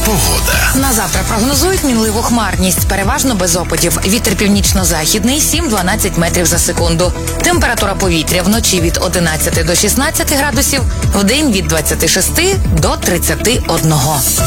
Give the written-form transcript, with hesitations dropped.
Погода. На завтра прогнозують мінливу хмарність, переважно без опадів. Вітер північно-західний 7-12 метрів за секунду. Температура повітря вночі від 11 до 16 градусів, вдень від 26 до 31.